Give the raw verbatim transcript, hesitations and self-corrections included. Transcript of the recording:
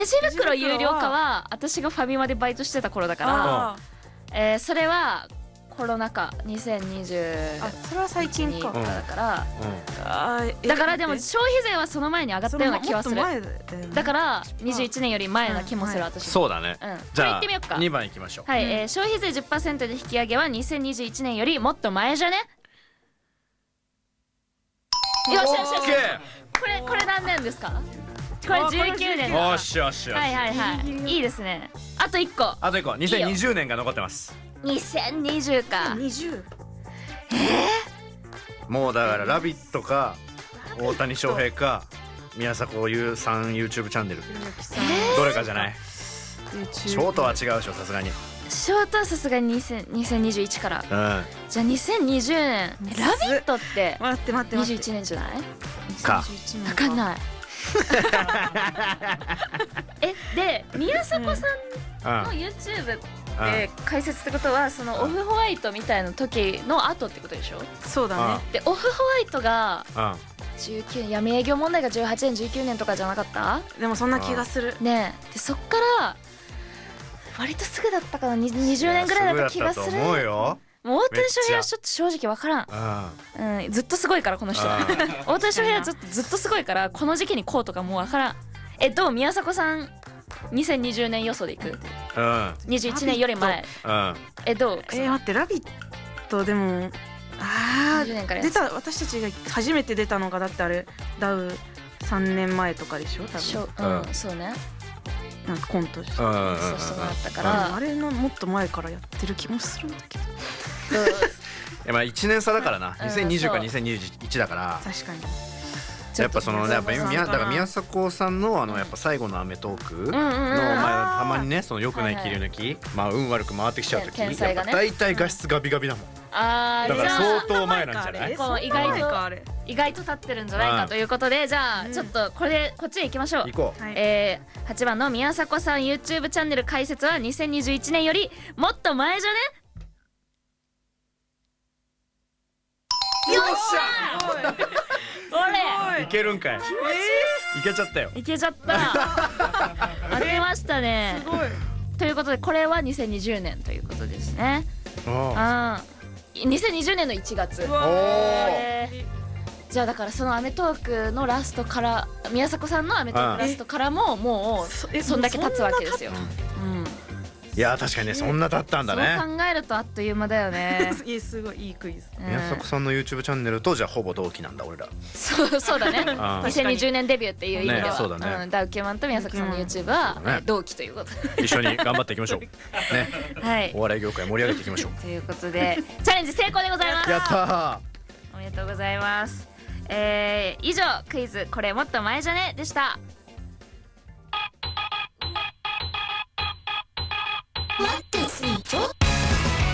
レジ袋有料化は私がファミマでバイトしてた頃だから、えー、それはコロナ禍にせんにじゅうあそれは最近かだから、 うんうん、 だからでも消費税はその前に上がったような気はする。だ, ね、だからにじゅういちねんより前な気もする、うん、私そうだね、 うん、 じゃあ行ってみようか。 にばんいきましょう。 はい、うん、えー、消費税 じゅっパーセント で引き上げはにせんにじゅういちねんよりもっと前じゃね。よしよしよし、これこれ何年ですか？これじゅうきゅうねんですか？ よしよしよし、 はいはいはい、いいですね。あといっこ、 あといっこ、にせんにじゅうねんが残ってます。 にせんにじゅうか。 にじゅう、 えー、もうだから「ラビット!」か大谷翔平か宮迫優さん YouTube チャンネル、えー、どれかじゃない？ショートは違うでしょ、さすがに。 ショートはさすがににせんにじゅういちから、うん、じゃあにせんにじゅうねん「ラビット!」って待って待ってにじゅういちねんじゃないか分かんないえで宮迫さんの YouTube で解説ってことはそのオフホワイトみたいな時の後ってことでしょ？ そうだね。 でオフホワイトがじゅうきゅうねん、闇営業問題がじゅうはちねんじゅうきゅうねんとかじゃなかった？ でもそんな気がするねえ。でそっから割とすぐだったかな、にじゅうねんぐらいだった気がする。 思うよ。 もう大谷翔平はちょっと正直わからん、うん、ずっとすごいからこの人大谷翔平はずっとずっとすごいからこの時期にこうとかもうわからん。えどう宮迫さんにせんにじゅうねん予想でいく？うん、にじゅういちねんより前、うん、えどう？ えー、待って、ラビットでもあー出た、私たちが初めて出たのがだってあれダウさんねんまえとかでしょ多分。うん、うん、そうね。 なんかコントしてそうしてもらったから、 あれのもっと前からやってる気もするんだけどいやまあいちねん差だからな、にせんにじゅうかにせんにじゅういちだから。 確かにやっぱそのやっぱ宮だから宮迫さんのあのやっぱ最後の『アメトーーク』の前たまにねその良くない切り抜き、まあ運悪く回ってきちゃう時にやっぱ大体画質ガビガビだもん。あだから相当前なんじゃない？ 意外と意外と立ってるんじゃないかということで、じゃあちょっとこれでこっちへ行きましょう。 行こう。 えー、はちばんの宮迫さん YouTube チャンネル解説はにせんにじゅういちねんよりもっと前じゃね。よっしゃ俺いけるんかい。いけちゃったよ。 いけちゃった当てましたね。 すごい。 ということでこれはにせんにじゅうねんということですね。ああにせんにじゅうねんのいちがつ。じゃあだからその『アメトーーク』のラストから宮迫さんの『アメトーーク』ラストからももうそんだけ経つわけですよ。 いや確かにね、そんな経ったんだね。 そう考えるとあっという間だよね。 いやすごいいいクイズ。 宮迫さんの YouTube チャンネルとじゃあほぼ同期なんだ俺ら。 そうそうだね。にせんにじゅうねんデビューっていう意味では、 そうだね。 ダウ9万と宮迫さんの YouTube は同期ということ。 一緒に頑張っていきましょう。ね。 はい。 お笑い業界盛り上げていきましょう。 ということでチャレンジ成功でございます。 やったー。 おめでとうございます。えー、以上クイズこれもっと前じゃねでした。